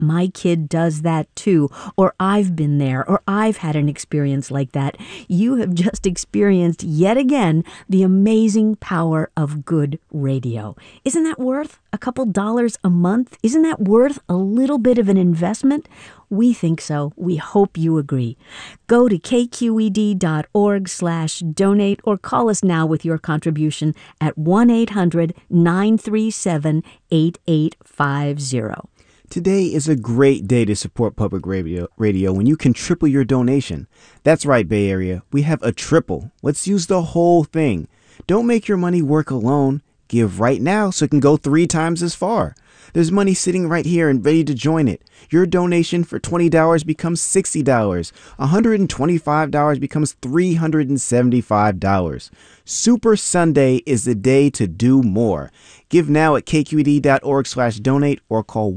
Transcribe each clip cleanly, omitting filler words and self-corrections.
my kid does that too, or I've been there, or I've had an experience like that. You have just experienced yet again the amazing power of good radio. Isn't that worth a couple dollars a month? Isn't that worth a little bit of an investment? We think so. We hope you agree. Go to kqed.org/donate or call us now with your contribution at 1-800-937-8850. Today is a great day to support public radio when you can triple your donation. That's right, Bay Area. We have a triple. Let's use the whole thing. Don't make your money work alone. Give right now so it can go 3 times as far. There's money sitting right here and ready to join it. Your donation for $20 becomes $60. $125 becomes $375. Super Sunday is the day to do more. Give now at kqed.org/donate or call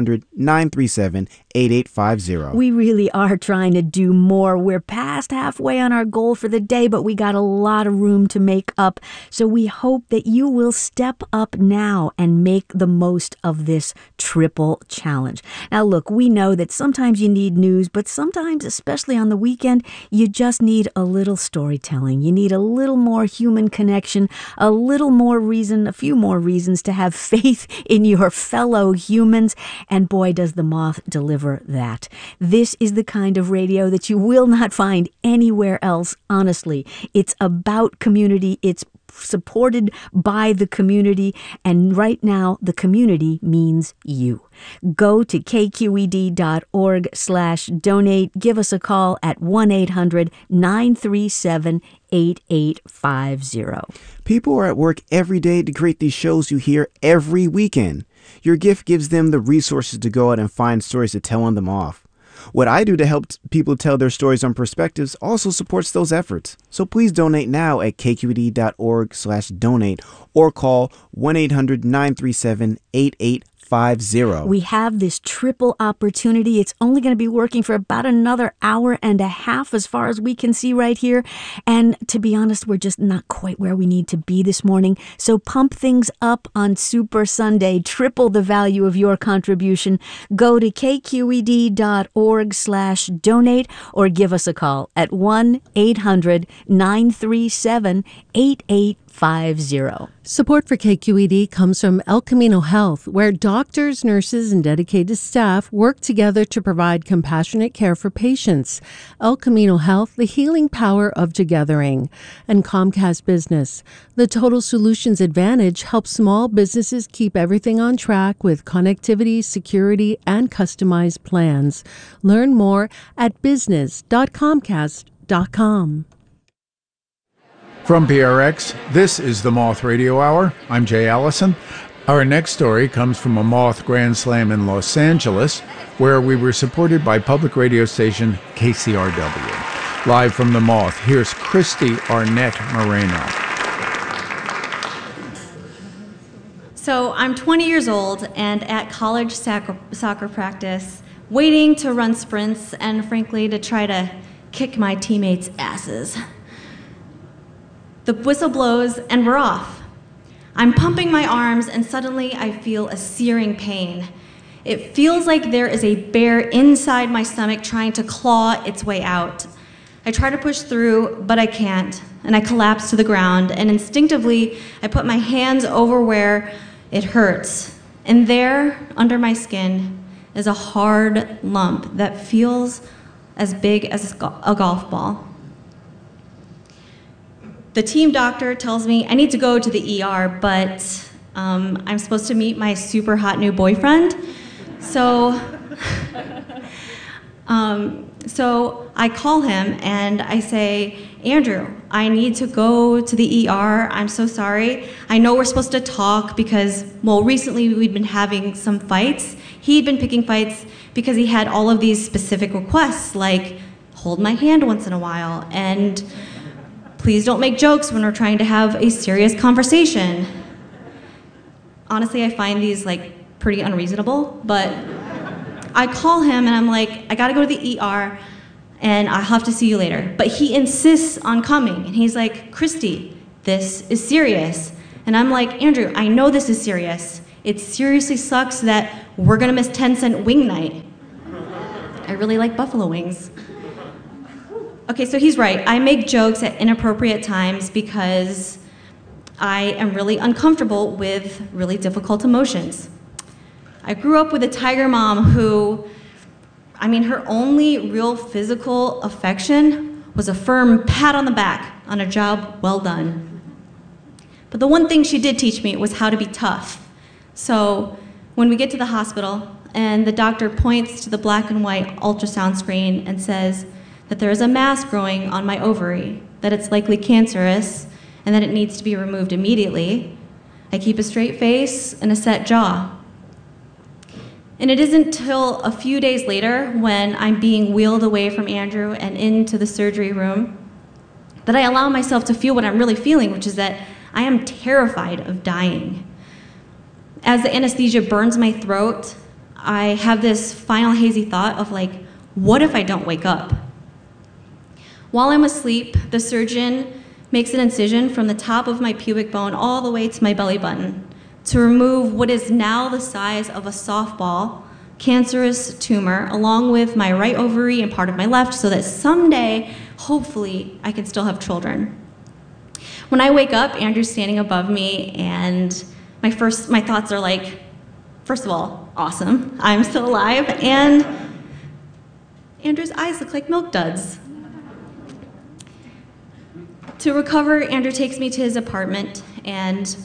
1-800-937-8850. We really are trying to do more. We're past halfway on our goal for the day, but we got a lot of room to make up. So we hope that you will step up now and make the most of this triple challenge. Now, look, we know that sometimes you need news, but sometimes, especially on the weekend, you just need a little storytelling. You need a little more human connection, a little more reason, a few more reasons to have faith in your fellow humans. And boy, does the Moth deliver that. This is the kind of radio that you will not find anywhere else, honestly. It's about community. It's supported by the community. And right now, the community means you. Go to kqed.org/donate. Give us a call at 1-800-937-8850. People are at work every day to create these shows you hear every weekend. Your gift gives them the resources to go out and find stories to tell on them off. What I do to help people tell their stories on Perspectives also supports those efforts. So please donate now at kqed.org/donate or call 1-800-937-8850. We have this triple opportunity. It's only going to be working for about another hour and a half as far as we can see right here. And to be honest, we're just not quite where we need to be this morning. So pump things up on Super Sunday. Triple the value of your contribution. Go to kqed.org/donate or give us a call at 1-800-937-8850. Support for KQED comes from El Camino Health, where doctors, nurses, and dedicated staff work together to provide compassionate care for patients. El Camino Health, the healing power of togethering. And Comcast Business. The Total Solutions Advantage helps small businesses keep everything on track with connectivity, security, and customized plans. Learn more at business.comcast.com. From PRX, this is the Moth Radio Hour. I'm Jay Allison. Our next story comes from a Moth Grand Slam in Los Angeles, where we were supported by public radio station KCRW. Live from the Moth, here's Christy Arnett Moreno. So I'm 20 years old and at college soccer practice, waiting to run sprints and frankly to try to kick my teammates' asses. The whistle blows and we're off. I'm pumping my arms and suddenly I feel a searing pain. It feels like there is a bear inside my stomach trying to claw its way out. I try to push through, but I can't, and I collapse to the ground, and instinctively I put my hands over where it hurts. And there, under my skin, is a hard lump that feels as big as a golf ball. The team doctor tells me I need to go to the ER, but I'm supposed to meet my super hot new boyfriend. So I call him and I say, Andrew, I need to go to the ER. I'm so sorry. I know we're supposed to talk because, well, recently we'd been having some fights. He'd been picking fights because he had all of these specific requests, like hold my hand once in a while and please don't make jokes when we're trying to have a serious conversation. Honestly, I find these pretty unreasonable, but I call him and I'm like, I gotta go to the ER and I'll have to see you later. But he insists on coming and he's like, Christy, this is serious. And I'm like, Andrew, I know this is serious. It seriously sucks that we're gonna miss 10-cent wing night. I really like buffalo wings. Okay, so he's right. I make jokes at inappropriate times because I am really uncomfortable with really difficult emotions. I grew up with a tiger mom who, her only real physical affection was a firm pat on the back on a job well done. But the one thing she did teach me was how to be tough. So when we get to the hospital and the doctor points to the black and white ultrasound screen and says that there is a mass growing on my ovary, that it's likely cancerous, and that it needs to be removed immediately, I keep a straight face and a set jaw. And it isn't till a few days later, when I'm being wheeled away from Andrew and into the surgery room, that I allow myself to feel what I'm really feeling, which is that I am terrified of dying. As the anesthesia burns my throat, I have this final hazy thought of what if I don't wake up? While I'm asleep, the surgeon makes an incision from the top of my pubic bone all the way to my belly button to remove what is now the size of a softball cancerous tumor along with my right ovary and part of my left, so that someday, hopefully, I can still have children. When I wake up, Andrew's standing above me, and my thoughts are first of all, awesome, I'm still alive, and Andrew's eyes look like milk duds. To recover, Andrew takes me to his apartment, and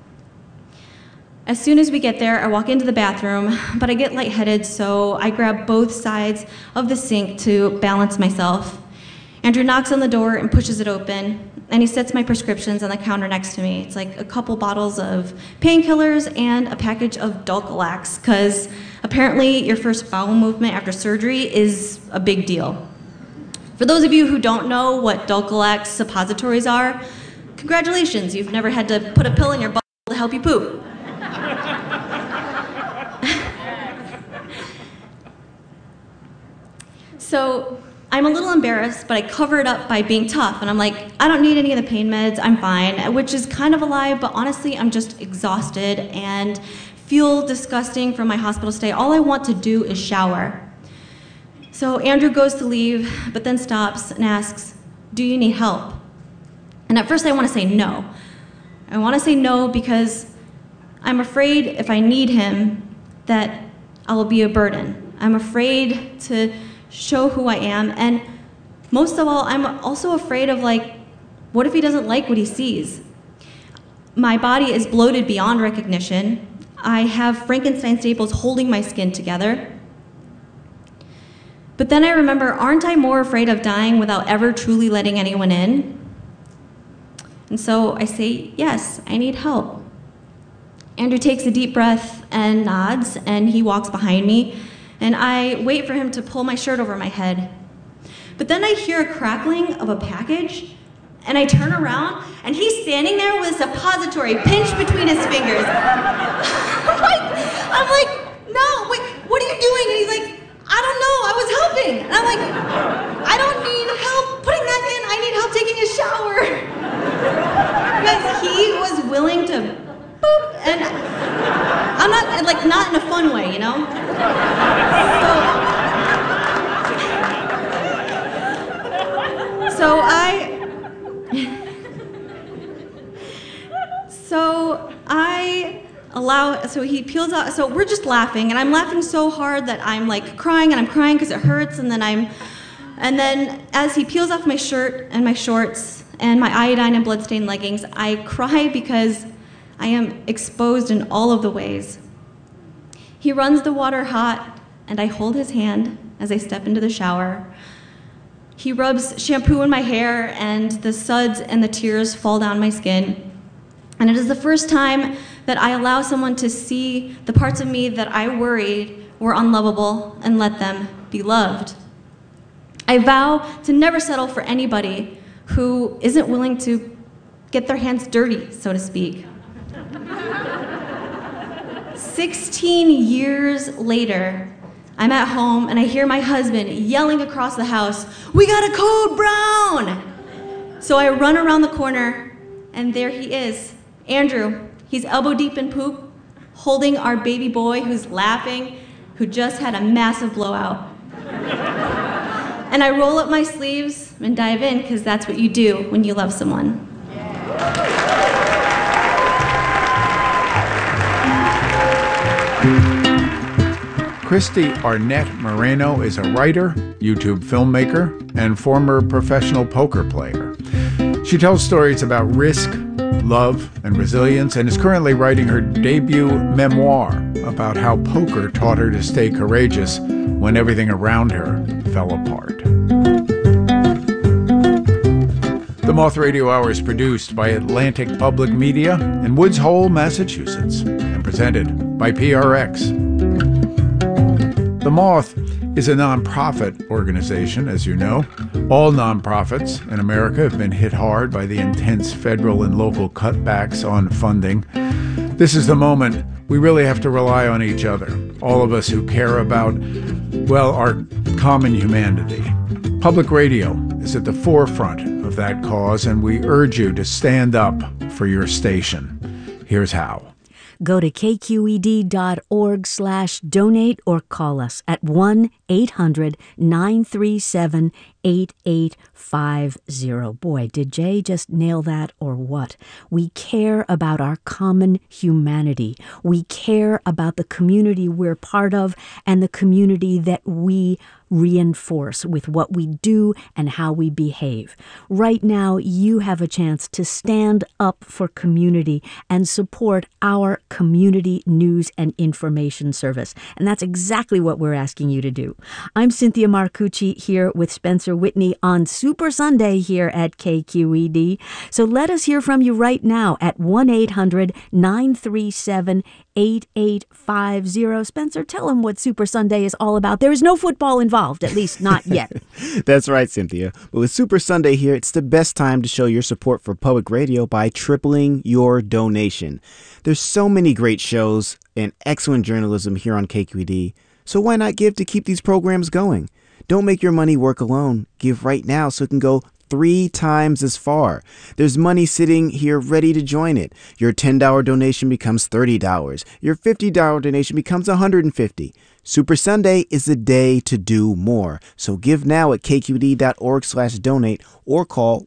as soon as we get there, I walk into the bathroom, but I get lightheaded, so I grab both sides of the sink to balance myself. Andrew knocks on the door and pushes it open, and he sets my prescriptions on the counter next to me. It's like a couple bottles of painkillers and a package of Dulcolax, because apparently your first bowel movement after surgery is a big deal. For those of you who don't know what Dulcolax suppositories are, congratulations, you've never had to put a pill in your butt to help you poop. So I'm a little embarrassed, but I cover it up by being tough, and I'm like, I don't need any of the pain meds, I'm fine, which is kind of a lie, but honestly, I'm just exhausted and feel disgusting from my hospital stay. All I want to do is shower. So Andrew goes to leave, but then stops and asks, do you need help? And at first I want to say no. I want to say no because I'm afraid if I need him that I'll be a burden. I'm afraid to show who I am, and most of all, I'm also afraid of what if he doesn't like what he sees? My body is bloated beyond recognition. I have Frankenstein staples holding my skin together. But then I remember, aren't I more afraid of dying without ever truly letting anyone in? And so I say, yes, I need help. Andrew takes a deep breath and nods, and he walks behind me, and I wait for him to pull my shirt over my head. But then I hear a crackling of a package, and I turn around, and he's standing there with a suppository pinched between his fingers. I'm like, no, wait, what are you doing? And he's like, I don't know, I was helping. And I'm like, I don't need help putting that in, I need help taking a shower. Because he was willing to boop, and I'm not in a fun way, you know? So he peels out, so we're just laughing, and I'm laughing so hard that I'm crying, and I'm crying because it hurts, and then as he peels off my shirt and my shorts and my iodine and bloodstained leggings, I cry because I am exposed in all of the ways. He runs the water hot, and I hold his hand as I step into the shower. He rubs shampoo in my hair, and the suds and the tears fall down my skin. And it is the first time that I allow someone to see the parts of me that I worried were unlovable and let them be loved. I vow to never settle for anybody who isn't willing to get their hands dirty, so to speak. 16 years later, I'm at home and I hear my husband yelling across the house, "We got a code brown!" So I run around the corner, and there he is, Andrew. He's elbow deep in poop, holding our baby boy who's laughing, who just had a massive blowout. And I roll up my sleeves and dive in, because that's what you do when you love someone. Christy Arnett Moreno is a writer, YouTube filmmaker, and former professional poker player. She tells stories about risk, love, and resilience, and is currently writing her debut memoir about how poker taught her to stay courageous when everything around her fell apart. The Moth Radio Hour is produced by Atlantic Public Media in Woods Hole, Massachusetts, and presented by PRX. The Moth is a nonprofit organization, as you know. All nonprofits in America have been hit hard by the intense federal and local cutbacks on funding. This is the moment we really have to rely on each other, all of us who care about, well, our common humanity. Public radio is at the forefront of that cause, and we urge you to stand up for your station. Here's how. Go to kqed.org/donate or call us at 1-800-937-8850. Boy, did Jay just nail that or what? We care about our common humanity. We care about the community we're part of and the community that we reinforce with what we do and how we behave. Right now, you have a chance to stand up for community and support our community news and information service. And that's exactly what we're asking you to do. I'm Cynthia Marcucci here with Spencer Whitney on Super Sunday here at KQED. So let us hear from you right now at 1-800-937-8850. Spencer, tell them what Super Sunday is all about. There is no football involved, at least not yet. That's right, Cynthia. But with Super Sunday here, it's the best time to show your support for public radio by tripling your donation. There's so many great shows and excellent journalism here on KQED, so why not give to keep these programs going? Don't make your money work alone. Give right now so it can go 3 times as far. There's money sitting here ready to join it. Your $10 donation becomes $30. Your $50 donation becomes $150. Super Sunday is the day to do more. So give now at kqed.org/donate or call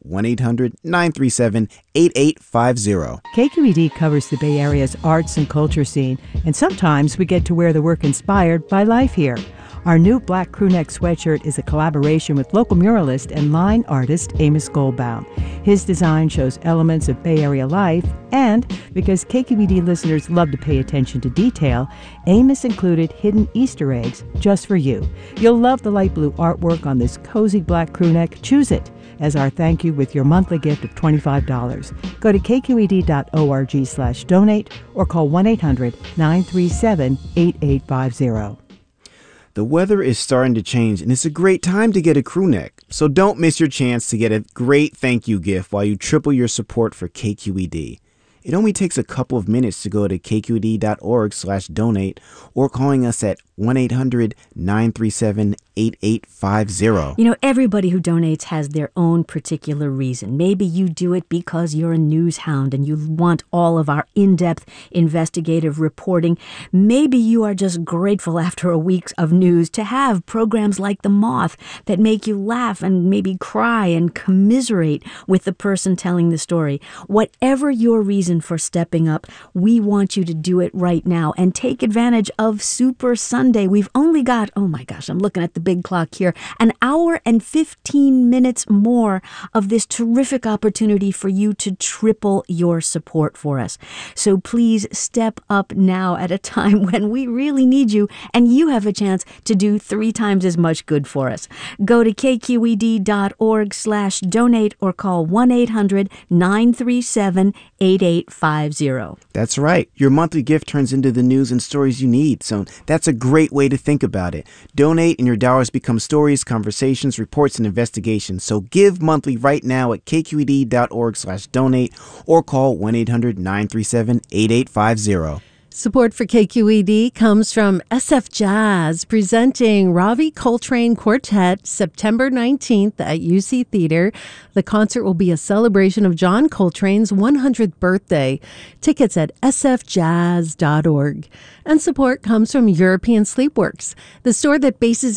1-800-937-8850. KQED covers the Bay Area's arts and culture scene, and sometimes we get to wear the work inspired by life here. Our new black crewneck sweatshirt is a collaboration with local muralist and line artist Amos Goldbaum. His design shows elements of Bay Area life, and because KQED listeners love to pay attention to detail, Amos included hidden Easter eggs just for you. You'll love the light blue artwork on this cozy black crewneck. Choose it as our thank you with your monthly gift of $25. Go to kqed.org/donate or call 1-800-937-8850. The weather is starting to change, and it's a great time to get a crew neck. So don't miss your chance to get a great thank you gift while you triple your support for KQED. It only takes a couple of minutes to go to kqed.org/donate or calling us at 1-800-937-8850. You know, everybody who donates has their own particular reason. Maybe you do it because you're a news hound and you want all of our in-depth investigative reporting. Maybe you are just grateful after a week of news to have programs like The Moth that make you laugh and maybe cry and commiserate with the person telling the story. Whatever your reason for stepping up, we want you to do it right now and take advantage of Super Sunday. We've only got, oh my gosh, I'm looking at the big clock here, an hour and 15 minutes more of this terrific opportunity for you to triple your support for us. So please step up now at a time when we really need you and you have a chance to do 3 times as much good for us. Go to kqed.org/donate or call 1-800-937-8850. That's right. Your monthly gift turns into the news and stories you need. So that's a great way to think about it. Donate and your dollars become stories, conversations, reports, and investigations. So give monthly right now at kqed.org/donate or call 1-800-937-8850. Support for KQED comes from SF Jazz, presenting Ravi Coltrane Quartet September 19th at UC Theater. The concert will be a celebration of John Coltrane's 100th birthday. Tickets at sfjazz.org. And support comes from European Sleepworks, the store that bases